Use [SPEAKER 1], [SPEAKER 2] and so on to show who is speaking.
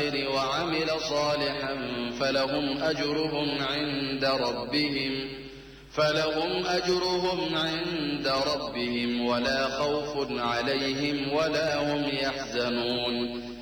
[SPEAKER 1] الآخر وعمل صالحا فلهم أجرهم عند ربهم ولا خوف عليهم ولا هم يحزنون